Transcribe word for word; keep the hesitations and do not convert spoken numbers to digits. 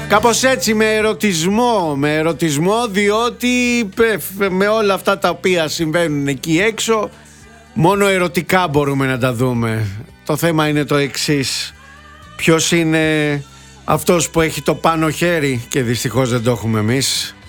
Κάπως έτσι, με ερωτισμό, με ερωτισμό, διότι με όλα αυτά τα οποία συμβαίνουν εκεί έξω, μόνο ερωτικά μπορούμε να τα δούμε. Το θέμα είναι το εξής: ποιος είναι αυτός που έχει το πάνω χέρι, και δυστυχώς δεν το έχουμε εμείς.